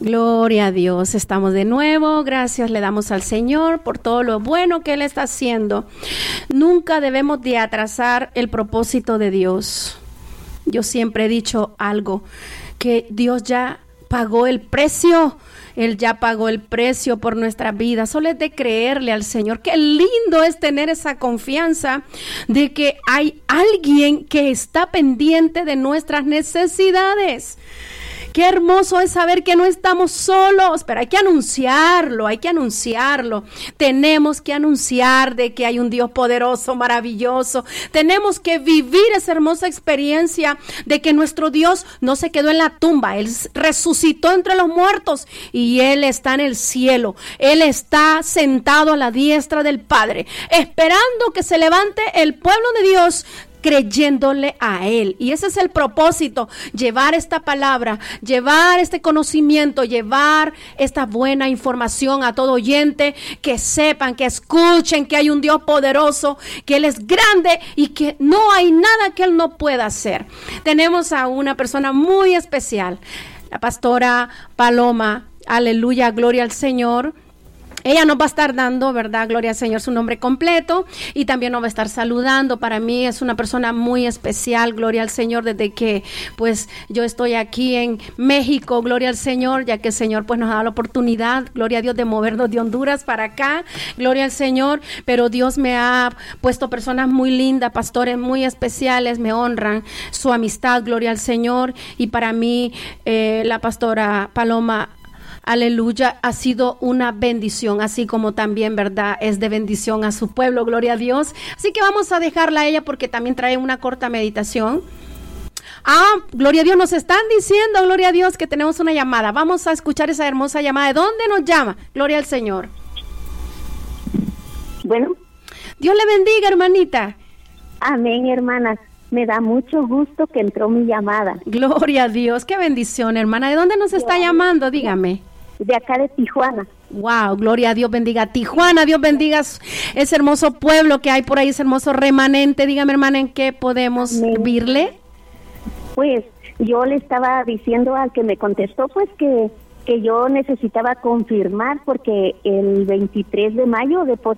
Gloria a Dios, estamos de nuevo, gracias le damos al Señor por todo lo bueno que Él está haciendo. Nunca debemos de atrasar el propósito de Dios. Yo siempre he dicho algo, que Dios ya pagó el precio. Él ya pagó el precio por nuestra vida. Solo es de creerle al Señor. Qué lindo es tener esa confianza de que hay alguien que está pendiente de nuestras necesidades. Qué hermoso es saber que no estamos solos, pero hay que anunciarlo, Tenemos que anunciar de que hay un Dios poderoso, maravilloso. Tenemos que vivir esa hermosa experiencia de que nuestro Dios no se quedó en la tumba. Él resucitó entre los muertos y Él está en el cielo. Él está sentado a la diestra del Padre, esperando que se levante el pueblo de Dios, creyéndole a Él. Y ese es el propósito, llevar esta palabra, llevar este conocimiento, llevar esta buena información a todo oyente, que sepan, que escuchen que hay un Dios poderoso, que Él es grande y que no hay nada que Él no pueda hacer. Tenemos a una persona muy especial, la pastora Paloma. Aleluya, gloria al Señor. Ella nos va a estar dando, ¿verdad? Gloria al Señor, su nombre completo, y también nos va a estar saludando. Para mí es una persona muy especial, gloria al Señor, desde que pues yo estoy aquí en México, gloria al Señor, ya que el Señor pues nos ha dado la oportunidad, gloria a Dios, de movernos de Honduras para acá, gloria al Señor, pero Dios me ha puesto personas muy lindas, pastores muy especiales, me honran su amistad, gloria al Señor, y para mí la pastora Paloma, aleluya, ha sido una bendición, así como también, ¿verdad?, es de bendición a su pueblo, gloria a Dios. Así que vamos a dejarla a ella porque también trae una corta meditación. Gloria a Dios, nos están diciendo, gloria a Dios, que tenemos una llamada. Vamos a escuchar esa hermosa llamada. ¿De dónde nos llama? Gloria al Señor. Bueno. Dios le bendiga, hermanita. Amén, hermanas. Me da mucho gusto que entró mi llamada. Gloria a Dios, qué bendición, hermana. ¿De dónde nos está llamando? Dígame. De acá de Tijuana. Wow, gloria a Dios, bendiga Tijuana, Dios bendiga ese hermoso pueblo que hay por ahí, ese hermoso remanente. Dígame, hermana, ¿en qué podemos servirle? Pues yo le estaba diciendo al que me contestó, pues que yo necesitaba confirmar, porque el 23 de mayo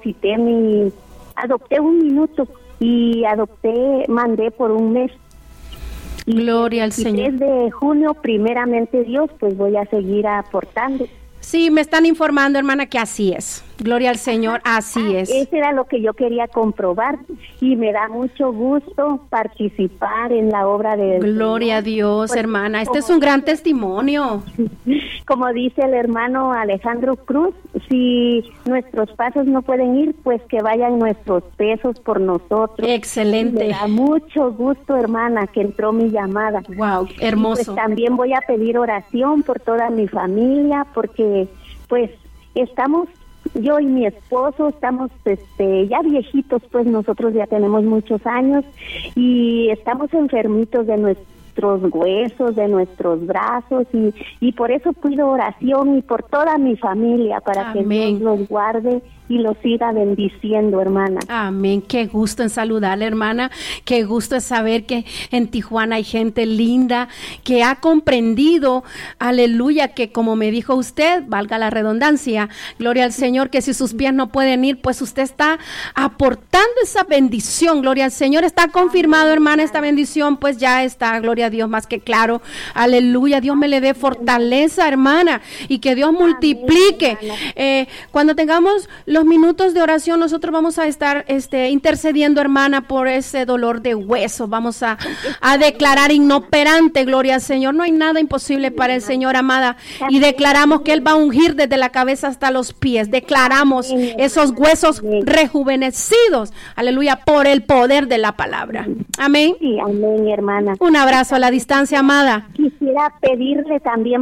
adopté un minuto y mandé por un mes. Gloria al Señor. El 3 de junio, primeramente Dios, pues voy a seguir aportando. Sí, me están informando, hermana, que así es. Gloria al Señor, así es. Ese era lo que yo quería comprobar y me da mucho gusto participar en la obra de Gloria a Dios, pues, hermana. Este es un gran testimonio. Como dice el hermano Alejandro Cruz, si nuestros pasos no pueden ir, pues que vayan nuestros pesos por nosotros. Excelente. Me da mucho gusto, hermana, que entró mi llamada. Wow, hermoso. Y pues también voy a pedir oración por toda mi familia, porque pues yo y mi esposo estamos ya viejitos, pues nosotros ya tenemos muchos años y estamos enfermitos de nuestros huesos, de nuestros brazos, y por eso pido oración y por toda mi familia para Amén. Que Dios los guarde y los siga bendiciendo, hermana. Amén. Qué gusto en saludarle, hermana. Qué gusto es saber que en Tijuana hay gente linda que ha comprendido, aleluya, que como me dijo usted, valga la redundancia, gloria al Señor, que si sus pies no pueden ir, pues usted está aportando esa bendición. Gloria al Señor. Está confirmado, hermana, esta bendición, pues ya está, gloria a Dios, más que claro. Aleluya. Dios me le dé fortaleza, hermana, y que Dios multiplique. Cuando tengamos los minutos de oración, nosotros vamos a estar intercediendo, hermana, por ese dolor de hueso. Vamos a declarar inoperante, gloria al Señor. No hay nada imposible para el Señor, amada. Y declaramos que Él va a ungir desde la cabeza hasta los pies. Declaramos esos huesos rejuvenecidos, aleluya, por el poder de la palabra. Amén. Sí, amén, hermana. Un abrazo a la distancia, amada. Quisiera pedirle también